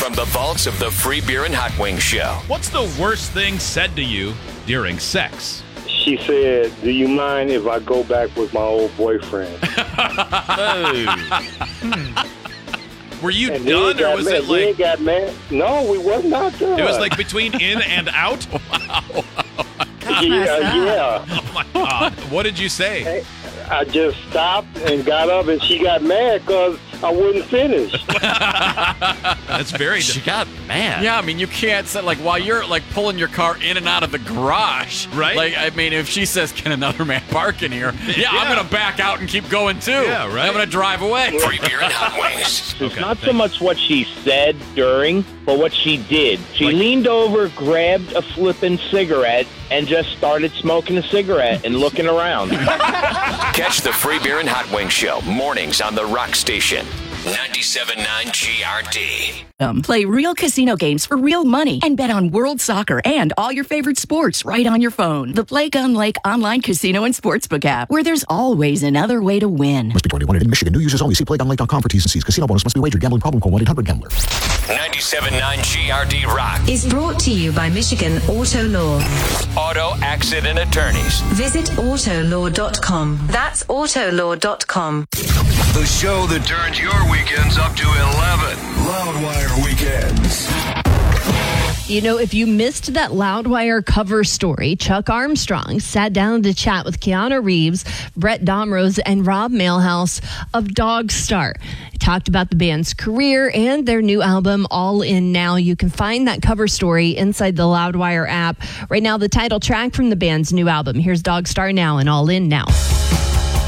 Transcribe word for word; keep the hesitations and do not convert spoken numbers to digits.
from the vaults of the Free Beer and Hot Wings Show. What's the worst thing said to you during sex? She said, do you mind if I go back with my old boyfriend? Were you And done, or was mad. it He ain't like... got mad. No, we was not done. It was like between in and out? yeah, yeah. Oh, my God. What did you say? I just stopped and got up, and she got mad because I wouldn't finish. That's very... She got mad. Yeah, I mean, you can't say, like, while you're, like, pulling your car in and out of the garage. Right. Like, I mean, if she says, can another man park in here? Yeah, Yeah. I'm going to back out and keep going, too. Yeah, right. I'm going to drive away. Free Beer and Hot Wings. It's Okay, not so thanks. much what she said during, but what she did. She Like- leaned over, grabbed a flippin' cigarette, and just started smoking a cigarette and looking around. Catch the Free Beer and Hot Wings Show mornings on the Rock Station. ninety-seven point nine G R D. Um, play real casino games for real money and bet on World Soccer and all your favorite sports right on your phone. The Play Gun Lake online casino and sportsbook app, where there's always another way to win. Must be twenty-one in Michigan. New users only. See play gun lake dot com for T's and C's. Casino bonus must be wagered. Gambling problem? Call one eight hundred gambler. ninety-seven point nine G R D Rock. Is brought to you by Michigan Auto Law. Auto Accident Attorneys. Visit auto law dot com. That's auto law dot com. The show that turns your weekends up to eleven. Loudwire Weekends. You know, if you missed that Loudwire cover story, Chuck Armstrong sat down to chat with Keanu Reeves, Brett Domrose, and Rob Mailhouse of Dogstar. He talked about the band's career and their new album, All In Now. You can find that cover story inside the Loudwire app. Right now, the title track from the band's new album. Here's Dogstar Now and All In Now.